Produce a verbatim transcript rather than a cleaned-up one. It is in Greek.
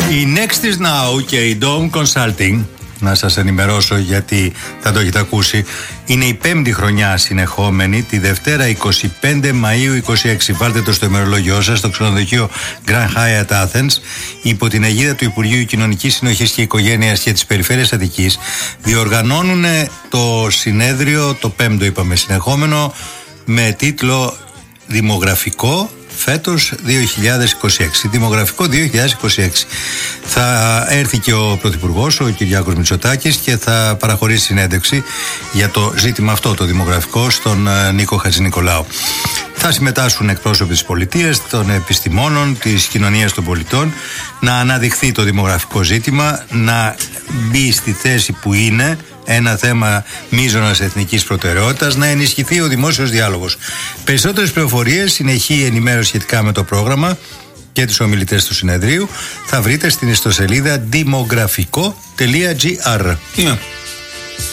Η Next is Now και η Dome Consulting, να σας ενημερώσω γιατί θα το έχετε ακούσει, είναι η πέμπτη χρονιά συνεχόμενη, τη Δευτέρα εικοστή πέμπτη Μαΐου είκοσι έξι. Βάλτε το στο ημερολόγιό σας, στο ξενοδοχείο Grand Hyatt Athens, υπό την αιγίδα του Υπουργείου Κοινωνικής Συνοχής και Οικογένειας και της Περιφέρειας Αττικής. Διοργανώνουν το συνέδριο, το πέμπτο είπαμε συνεχόμενο, με τίτλο «Δημογραφικό φέτος δύο χιλιάδες είκοσι έξι». Δημογραφικό δύο χιλιάδες είκοσι έξι. Θα έρθει και ο Πρωθυπουργός, ο Κυριάκος Μητσοτάκης, και θα παραχωρήσει συνέντευξη για το ζήτημα αυτό, το δημογραφικό, στον Νίκο Χατζηνικολάου. Θα συμμετάσχουν εκπρόσωποι της πολιτείας, των επιστημόνων, της κοινωνίας των πολιτών, να αναδειχθεί το δημογραφικό ζήτημα, να μπει στη θέση που είναι ένα θέμα μείζωνας εθνικής προτεραιότητας, να ενισχυθεί ο δημόσιος διάλογος. Περισσότερες πληροφορίες, συνεχή ενημέρωση σχετικά με το πρόγραμμα και τους ομιλητές του συνεδρίου θα βρείτε στην ιστοσελίδα δημογραφικό τελεία τζι άρ. Ναι.